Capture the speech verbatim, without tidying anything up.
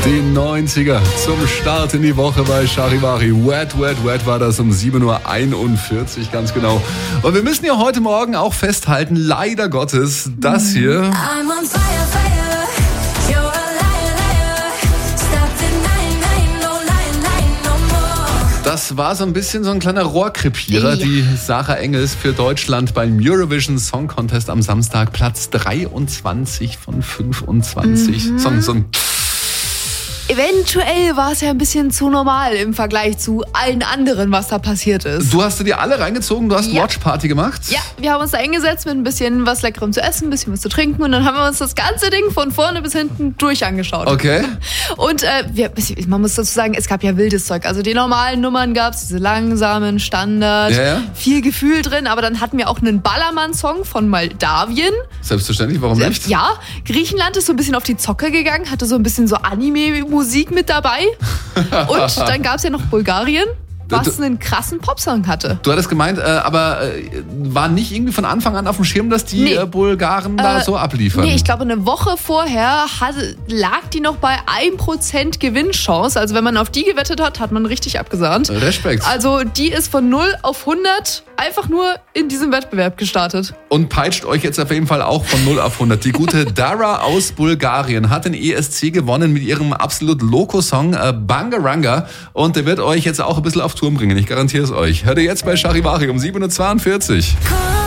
Die neunziger zum Start in die Woche bei Charivari. Wet, wet, wet war das um sieben Uhr einundvierzig, ganz genau. Und wir müssen ja heute Morgen auch festhalten, leider Gottes, das hier. I'm on fire, fire. You're a liar, liar. Stop denying, lying, no lying, lying, no more. Das war so ein bisschen so ein kleiner Rohrkrepierer, Ja. die Sarah Engels für Deutschland beim Eurovision Song Contest am Samstag, Platz dreiundzwanzig von fünfundzwanzig. Mhm. So, ein- so ein Eventuell war es ja ein bisschen zu normal im Vergleich zu allen anderen, was da passiert ist. Du hast dir alle reingezogen, du hast Ja. Watchparty gemacht? Ja, wir haben uns da eingesetzt mit ein bisschen was Leckerem zu essen, ein bisschen was zu trinken und dann haben wir uns das ganze Ding von vorne bis hinten durch angeschaut. Okay. Und äh, wir, man muss dazu sagen, es gab ja wildes Zeug. Also die normalen Nummern gab es, diese langsamen, Standard, Ja, ja. viel Gefühl drin, aber dann hatten wir auch einen Ballermann-Song von Moldawien. Selbstverständlich, warum nicht? Ja, Griechenland ist so ein bisschen auf die Zocker gegangen, hatte so ein bisschen so Anime-Musik mit dabei. Und dann gab es ja noch Bulgarien, was einen krassen Popsong hatte. Du hattest gemeint, äh, aber äh, war nicht irgendwie von Anfang an auf dem Schirm, dass die Nee. äh, Bulgaren da Äh, so abliefern? Nee, ich glaube, eine Woche vorher hatte, lag die noch bei ein Prozent Gewinnchance. Also wenn man auf die gewettet hat, hat man richtig abgesahnt. Respekt. Also die ist von null auf hundert einfach nur in diesem Wettbewerb gestartet. Und peitscht euch jetzt auf jeden Fall auch von null auf hundert. Die gute Dara aus Bulgarien hat den E S C gewonnen mit ihrem absolut Loco-Song äh, Bangaranga. Und der wird euch jetzt auch ein bisschen auf Tour bringen. Ich garantiere es euch. Hört ihr jetzt bei Charivari um sieben Uhr zweiundvierzig.